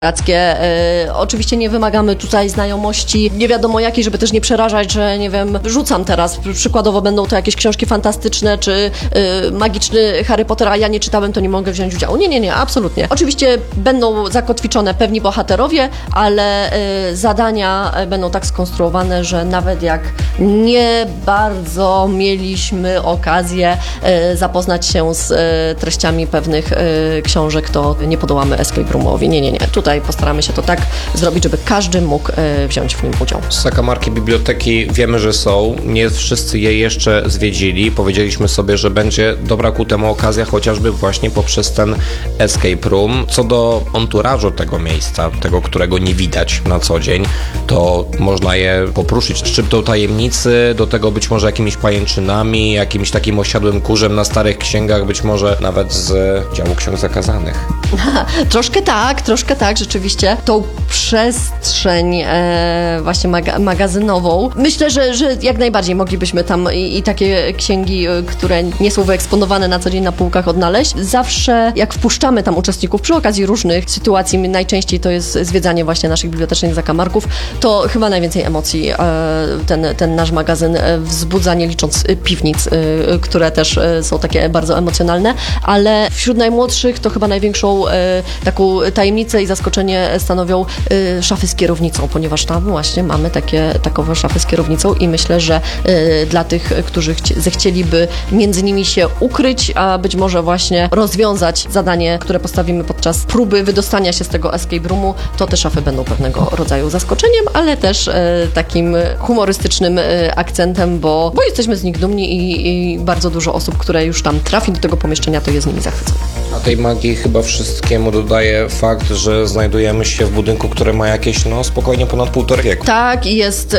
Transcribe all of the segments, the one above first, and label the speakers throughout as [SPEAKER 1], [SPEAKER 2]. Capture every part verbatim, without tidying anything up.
[SPEAKER 1] E, oczywiście nie wymagamy tutaj znajomości nie wiadomo jakiej, żeby też nie przerażać, że nie wiem, rzucam teraz, przykładowo będą to jakieś książki fantastyczne, czy y, magiczny Harry Potter, a ja nie czytałem, to nie mogę wziąć udziału. Nie, nie, nie, absolutnie. Oczywiście będą zakotwiczone pewni bohaterowie, ale y, zadania będą tak skonstruowane, że nawet jak nie bardzo mieliśmy okazję y, zapoznać się z y, treściami pewnych y, książek, to nie podołamy escape roomowi. Nie, nie, nie. Tutaj postaramy się to tak zrobić, żeby każdy mógł e, wziąć w nim udział.
[SPEAKER 2] Zakamarki biblioteki wiemy, że są. Nie wszyscy je jeszcze zwiedzili. Powiedzieliśmy sobie, że będzie dobra ku temu okazja, chociażby właśnie poprzez ten escape room. Co do anturażu tego miejsca, tego, którego nie widać na co dzień, to można je popruszyć szczyptą tajemnicy, do tego być może jakimiś pajęczynami, jakimś takim osiadłym kurzem na starych księgach, być może nawet z działu ksiąg zakazanych.
[SPEAKER 1] Troszkę tak, troszkę tak, rzeczywiście. Tą przestrzeń e, właśnie maga- magazynową, myślę, że, że jak najbardziej moglibyśmy tam i, i takie księgi, które nie są wyeksponowane na co dzień na półkach, odnaleźć. Zawsze jak wpuszczamy tam uczestników przy okazji różnych sytuacji, najczęściej to jest zwiedzanie właśnie naszych bibliotecznych zakamarków, to chyba najwięcej emocji e, ten, ten nasz magazyn wzbudza, nie licząc piwnic, e, które też e, są takie bardzo emocjonalne, ale wśród najmłodszych to chyba największą e, taką tajemnicę i zaskoczenie stanowią y, szafy z kierownicą, ponieważ tam właśnie mamy takie, takowe szafy z kierownicą i myślę, że y, dla tych, którzy chci- zechcieliby między nimi się ukryć, a być może właśnie rozwiązać zadanie, które postawimy podczas próby wydostania się z tego escape roomu, to te szafy będą pewnego rodzaju zaskoczeniem, ale też y, takim humorystycznym y, akcentem, bo, bo jesteśmy z nich dumni i, i bardzo dużo osób, które już tam trafi do tego pomieszczenia, to jest z nimi zachwycone.
[SPEAKER 2] A tej magii chyba wszystkiemu dodaje fakt, że znajdujemy się w budynku, który ma jakieś, no spokojnie ponad półtora wieku.
[SPEAKER 1] Tak, jest,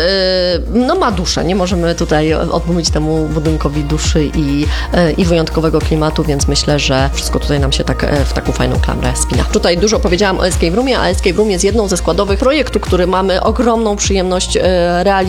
[SPEAKER 1] no ma duszę, nie możemy tutaj odmówić temu budynkowi duszy i, i wyjątkowego klimatu, więc myślę, że wszystko tutaj nam się tak w taką fajną klamrę spina. Tutaj dużo powiedziałam o escape roomie, a escape room jest jedną ze składowych projektu, który mamy ogromną przyjemność realizować.